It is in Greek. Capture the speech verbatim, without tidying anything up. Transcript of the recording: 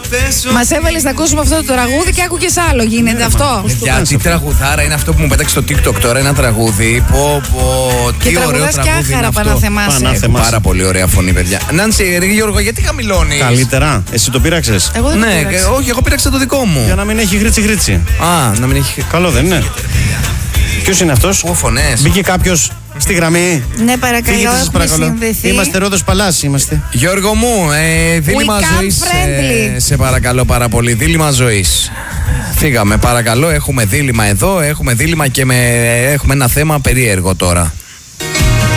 Μας έβαλες να ακούσουμε αυτό το τραγούδι και άκουγες άλλο. Γίνεται αυτό. Για τι τραγουδάρα είναι αυτό που μου πέταξε στο TikTok τώρα, ένα τραγούδι. Πω, πω, τι και ωραίο τραγούδι. Και άχαρα Παναθεμάσαι. Πάρα πολύ ωραία φωνή, παιδιά. Νάνση, Γιώργο, γιατί χαμηλώνεις? Καλύτερα. Εσύ το πείραξες? Εγώ δεν ναι, το πείραξα. όχι, εγώ πείραξα το δικό μου. Για να μην έχει γρίτσι γρίτσι. Α, να μην έχει. Καλό δεν είναι? Ποιος είναι αυτός? Ω, φωνές. Μπήκε κάποιος στη γραμμή? Ναι, παρακαλώ, Φύγετε, σας έχουμε παρακαλώ. συνδεθεί. Είμαστε Ρόδος Παλάς, είμαστε. Γιώργο μου, ε, δίλημμα We ζωής. friendly. Ε, σε παρακαλώ πάρα πολύ, δίλημμα ζωής. Φύγαμε, παρακαλώ. Έχουμε δίλημμα εδώ, έχουμε δίλημμα και με, έχουμε ένα θέμα περίεργο τώρα.